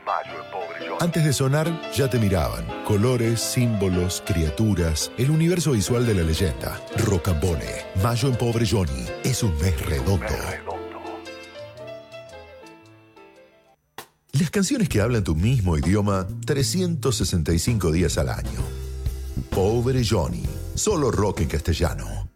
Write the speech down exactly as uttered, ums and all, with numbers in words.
Antes de sonar, ya te miraban. Colores, símbolos, criaturas, el universo visual de la leyenda. Rocambole, Mayo en Pobre Johnny, es un mes redondo. Las canciones que hablan tu mismo idioma trescientos sesenta y cinco días al año. Pobre Johnny, solo rock en castellano.